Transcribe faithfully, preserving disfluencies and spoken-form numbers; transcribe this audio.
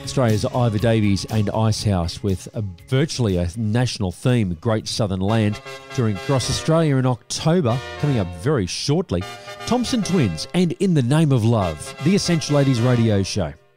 Australia's Ivor Davies and Icehouse with a, virtually a national theme, Great Southern Land, touring across Australia in October, coming up very shortly. Thompson Twins and In the Name of Love, the Essential Ladies radio show.